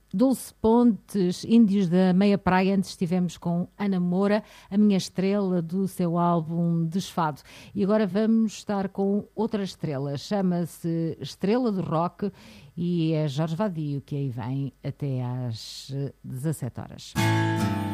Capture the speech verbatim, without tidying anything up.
Dulce Pontes, Índios da Meia Praia. Antes estivemos com Ana Moura, a minha estrela do seu álbum Desfado. E agora vamos estar com outra estrela, chama-se Estrela do Rock e é Jorge Vadio, que aí vem até às dezassete horas.